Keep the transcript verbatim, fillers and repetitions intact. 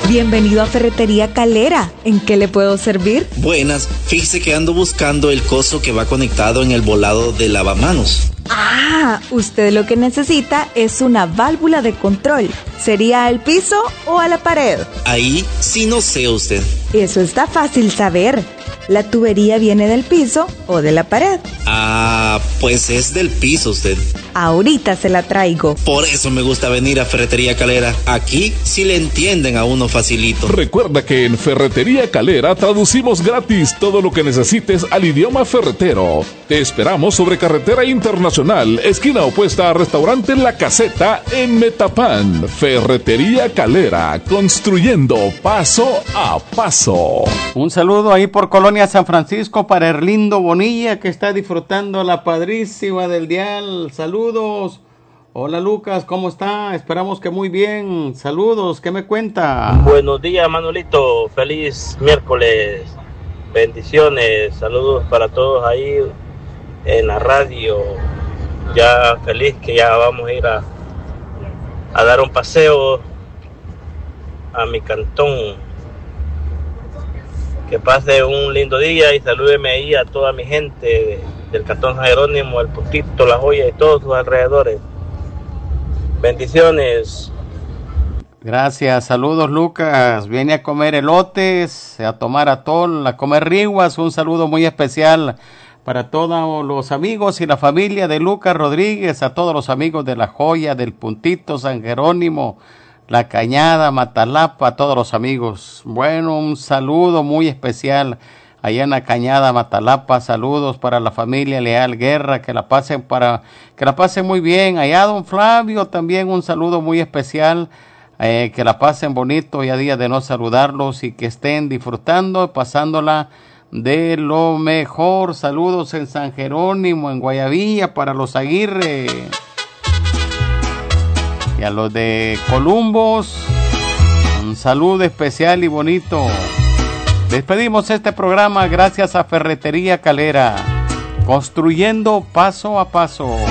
Bienvenido a Ferretería Calera. ¿En qué le puedo servir? Buenas, fíjese que ando buscando el coso que va conectado en el volado de lavamanos. Ah, usted lo que necesita es una válvula de control. ¿Sería al piso o a la pared? Ahí sí no sé usted. Eso está fácil saber. ¿La tubería viene del piso o de la pared? Ah, pues es del piso usted. Ahorita se la traigo. Por eso me gusta venir a Ferretería Calera. Aquí sí le entienden a uno facilito. Recuerda que en Ferretería Calera traducimos gratis todo lo que necesites al idioma ferretero. Te esperamos sobre Carretera Internacional, esquina opuesta a Restaurante La Caseta en Metapán. Ferretería Calera, construyendo paso a paso. Un saludo ahí por Colonia San Francisco para Erlindo Bonilla, que está disfrutando la padrísima del dial. Saludos. Hola Lucas, ¿cómo está? Esperamos que muy bien. Saludos, ¿qué me cuenta? Buenos días, Manolito. Feliz miércoles. Bendiciones. Saludos para todos ahí en la radio. Ya feliz que ya vamos a ir a, a dar un paseo a mi cantón. Que pase un lindo día y salúdeme ahí a toda mi gente de, del Cantón San Jerónimo, el Puntito, La Joya y todos sus alrededores. Bendiciones. Gracias, saludos Lucas. Viene a comer elotes, a tomar atol, a comer riguas. Un saludo muy especial para todos los amigos y la familia de Lucas Rodríguez, a todos los amigos de La Joya, del Puntito, San Jerónimo, La Cañada, Matalapa, a todos los amigos. Bueno, un saludo muy especial allá en La Cañada, Matalapa. Saludos para la familia Leal Guerra, que la pasen para, que la pasen muy bien. Allá don Flavio también un saludo muy especial, eh, que la pasen bonito, ya día de no saludarlos y que estén disfrutando, pasándola de lo mejor. Saludos en San Jerónimo, en Guayavilla, para los Aguirre. Y a los de Columbus, un saludo especial y bonito. Despedimos este programa gracias a Ferretería Calera, construyendo paso a paso.